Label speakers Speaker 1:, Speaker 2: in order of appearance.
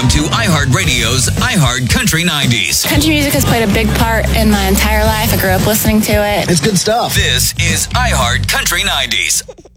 Speaker 1: Welcome to iHeartRadio's iHeart Country 90s.
Speaker 2: Country music has played a big part in my entire life. I grew up listening to it.
Speaker 3: It's good stuff.
Speaker 1: This is iHeart Country 90s.